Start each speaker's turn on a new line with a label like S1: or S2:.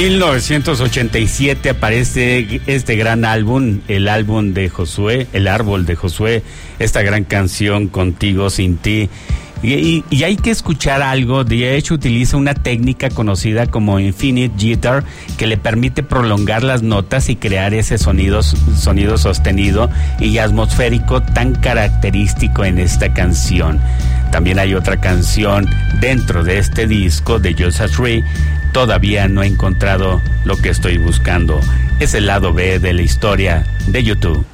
S1: 1987 aparece este gran álbum, el álbum de Josué, El Árbol de Josué, esta gran canción, Contigo sin ti. Y hay que escuchar algo. De hecho, utiliza una técnica conocida como Infinite Jitter, que le permite prolongar las notas y crear ese sonido sostenido y atmosférico tan característico en esta canción. También hay otra canción dentro de este disco de Joshua Tree, Todavía no he encontrado lo que estoy buscando. Es el lado B de la historia de YouTube.